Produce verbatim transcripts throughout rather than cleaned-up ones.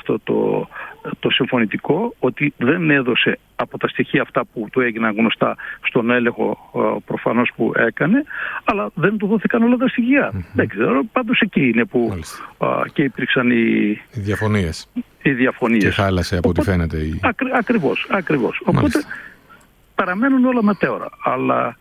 αυτό το, το συμφωνητικό, ότι δεν έδωσε από τα στοιχεία αυτά που του έγιναν γνωστά στον έλεγχο προφανώς που έκανε, αλλά δεν του δόθηκαν όλα τα στοιχεία. Mm-hmm. Δεν ξέρω, πάντως εκεί είναι που α, και υπήρξαν οι, οι διαφωνίες. Οι διαφωνίες. Και χάλασε από ό,τι φαίνεται. Η... Ακρι, ακριβώς, ακριβώς. Οπότε παραμένουν όλα μετέωρα. Αλλά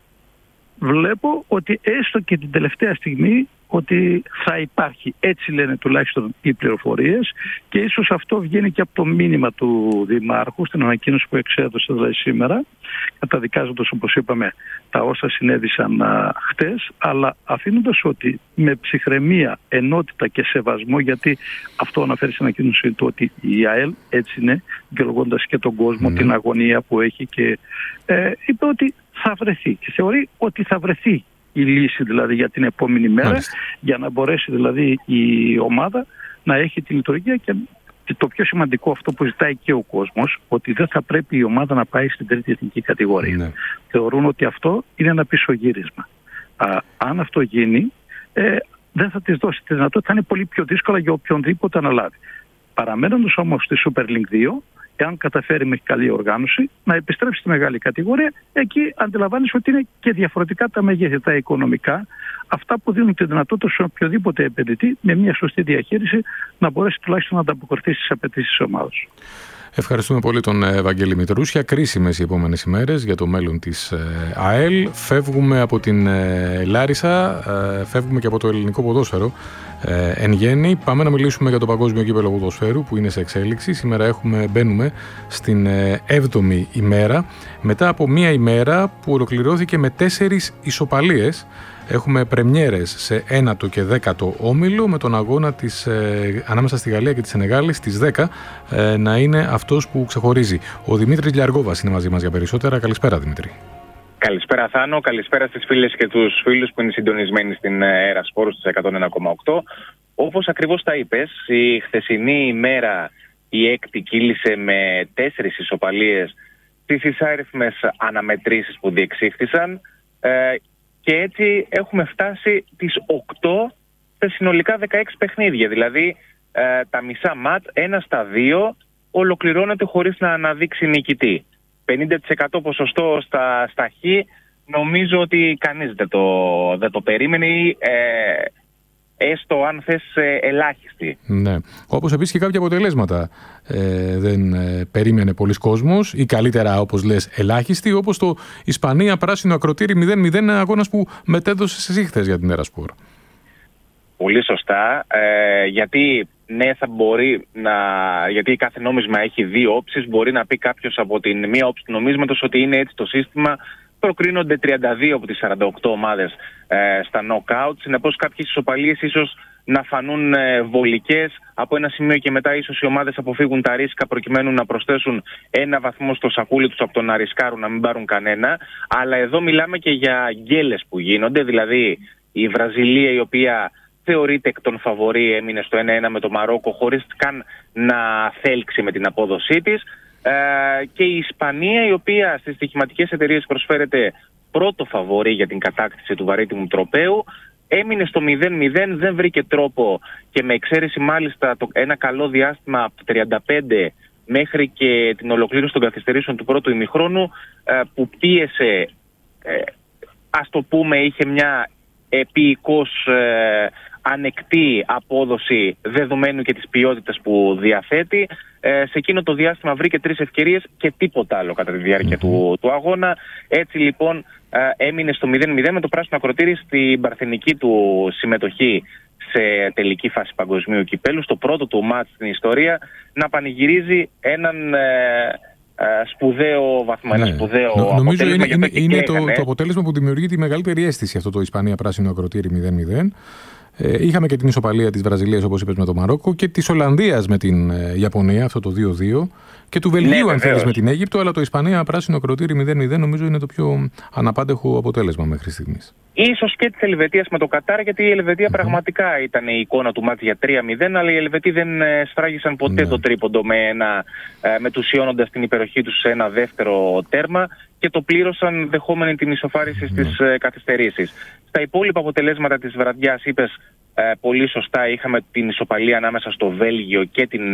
βλέπω ότι έστω και την τελευταία στιγμή ότι θα υπάρχει, έτσι λένε τουλάχιστον οι πληροφορίες, και ίσως αυτό βγαίνει και από το μήνυμα του Δημάρχου στην ανακοίνωση που εξέδωσε δηλαδή σήμερα, καταδικάζοντας, όπως είπαμε, τα όσα συνέβησαν α, χτες, αλλά αφήνοντας ότι με ψυχραιμία, ενότητα και σεβασμό, γιατί αυτό αναφέρει στην ανακοίνωση του ότι η ΑΕΛ έτσι είναι, δικαιολογώντας και τον κόσμο, mm. την αγωνία που έχει, και ε, είπε ότι θα βρεθεί και θεωρεί ότι θα βρεθεί η λύση δηλαδή για την επόμενη μέρα. Μάλιστα. Για να μπορέσει δηλαδή η ομάδα να έχει τη λειτουργία, και το πιο σημαντικό αυτό που ζητάει και ο κόσμος, ότι δεν θα πρέπει η ομάδα να πάει στην τρίτη εθνική κατηγορία. Ναι. Θεωρούν ότι αυτό είναι ένα πισωγύρισμα. Α, αν αυτό γίνει, ε, δεν θα της δώσει τη δυνατότητα, θα είναι πολύ πιο δύσκολα για οποιονδήποτε αναλάβει. Παραμένοντας όμως στη Super League δύο, εάν καταφέρει με καλή οργάνωση να επιστρέψει στη μεγάλη κατηγορία, εκεί αντιλαμβάνεις ότι είναι και διαφορετικά τα μεγέθη, τα οικονομικά, αυτά που δίνουν τη δυνατότητα σε οποιοδήποτε επενδυτή με μια σωστή διαχείριση να μπορέσει τουλάχιστον να ανταποκριθεί στις απαιτήσεις της ομάδας. Ευχαριστούμε πολύ τον Βαγγέλη Μητρούσια. Κρίσιμες οι επόμενες ημέρες για το μέλλον της ΑΕΛ. Φεύγουμε από την Λάρισα, φεύγουμε και από το ελληνικό ποδόσφαιρο εν γέννη. Πάμε να μιλήσουμε για το Παγκόσμιο Κύπελλο Ποδοσφαίρου που είναι σε εξέλιξη. Σήμερα έχουμε, μπαίνουμε στην έβδομη ημέρα, μετά από μία ημέρα που ολοκληρώθηκε με τέσσερις ισοπαλίες. Έχουμε πρεμιέρες σε ένατο και δέκατο όμιλο, με τον αγώνα της, ε, ανάμεσα στη Γαλλία και τη Σενεγάλη στις δέκα ε, να είναι αυτός που ξεχωρίζει. Ο Δημήτρης Λιαργόβας είναι μαζί μας για περισσότερα. Καλησπέρα, Δημήτρη. Καλησπέρα, Θάνο. Καλησπέρα στις φίλες και τους φίλους που είναι συντονισμένοι στην Έρα Σπόρου στους εκατόν ένα κόμμα οκτώ. Όπως ακριβώς τα είπες, η χθεσινή ημέρα, η έκτη, κύλησε με τέσσερις ισοπαλίες στις εισάριθμες αναμετρήσεις που διεξήχθησαν. Ε, Και έτσι έχουμε φτάσει τις οκτώ σε συνολικά δεκαέξι παιχνίδια. Δηλαδή ε, τα μισά ματ, ένα στα δύο, ολοκληρώνεται χωρίς να αναδείξει νικητή. πενήντα τοις εκατό ποσοστό στα, στα χ, νομίζω ότι κανείς δεν το, δεν το περίμενε, ε, έστω αν θες ε, ελάχιστη. Ναι. Όπως επίσης και κάποια αποτελέσματα ε, δεν ε, περίμενε πολλοί κόσμος, ή καλύτερα όπως λες ελάχιστη, όπως το Ισπανία Πράσινο Ακροτήρι μηδέν μηδέν, αγώνας που μετέδωσε σε σύχθες για την Έρα Σπορ. Πολύ σωστά, ε, γιατί ναι, θα μπορεί να, γιατί κάθε νόμισμα έχει δύο όψεις. Μπορεί να πει κάποιος από την μία όψη του νομίσματος ότι είναι έτσι το σύστημα. Προκρίνονται τριάντα δύο από τις σαράντα οκτώ ομάδες ε, στα knockout. Συνεπώς κάποιες ισοπαλίες ίσως να φανούν ε, βολικές. Από ένα σημείο και μετά ίσως οι ομάδες αποφύγουν τα ρίσκα προκειμένου να προσθέσουν ένα βαθμό στο σακούλι τους από το να ρισκάρουν να μην πάρουν κανένα. Αλλά εδώ μιλάμε και για γκέλες που γίνονται. Δηλαδή η Βραζιλία, η οποία θεωρείται εκ των φαβορί, έμεινε στο ένα ένα με το Μαρόκο χωρίς καν να θέλξει με την απόδοσή της. Uh, και η Ισπανία, η οποία στις στοιχηματικές εταιρείες προσφέρεται πρώτο φαβορί για την κατάκτηση του βαρύτιμου τροπαίου, έμεινε στο μηδέν μηδέν, δεν βρήκε τρόπο, και με εξαίρεση μάλιστα το, ένα καλό διάστημα από το τριάντα πέντε μέχρι και την ολοκλήρωση των καθυστερήσεων του πρώτου ημιχρόνου, uh, που πίεσε, uh, ας το πούμε, είχε μια επίοικος uh, ανεκτή απόδοση δεδομένου και της ποιότητας που διαθέτει. Ε, σε εκείνο το διάστημα βρήκε τρεις ευκαιρίες και τίποτα άλλο κατά τη διάρκεια mm-hmm. του, του αγώνα. Έτσι λοιπόν ε, έμεινε στο μηδέν μηδέν με το Πράσινο Ακροτήρι στην παρθενική του συμμετοχή σε τελική φάση παγκοσμίου κυπέλου, στο πρώτο του μάτς στην ιστορία, να πανηγυρίζει έναν ε, ε, σπουδαίο βαθμό, ναι. ένα σπουδαίο Νο, νομίζω αποτέλεσμα. Είναι, είναι, είναι το, το αποτέλεσμα που δημιουργεί τη μεγαλύτερη αίσθηση, αυτό το Ισπανία Πράσινο Ακροτήρι μηδέν μηδέν. Ε, είχαμε και την ισοπαλία της Βραζιλίας, όπως είπες, με το Μαρόκο, και της Ολλανδίας με την ε, Ιαπωνία, αυτό το δύο δύο, και του Βελγίου, ναι, αν θέλεις, με την Αίγυπτο, αλλά το Ισπανία Πράσινο Ακροτήρι μηδέν μηδέν νομίζω είναι το πιο αναπάντεχο αποτέλεσμα μέχρι στιγμής. Ίσως και της Ελβετίας με το Κατάρ, γιατί η Ελβετία mm-hmm. πραγματικά ήταν η εικόνα του μάτς για τρία μηδέν, αλλά οι Ελβετοί δεν σφράγισαν ποτέ ναι. το τρίποντο με ένα, ε, μετουσιώνοντας την υπεροχή τους σε ένα δεύτερο τέρμα, και το πλήρωσαν δεχόμενοι την ισοφάριση mm-hmm. στις ε, καθυστερήσεις. Στα υπόλοιπα αποτελέσματα της βραδιάς, είπες ε, πολύ σωστά, είχαμε την ισοπαλία ανάμεσα στο Βέλγιο και την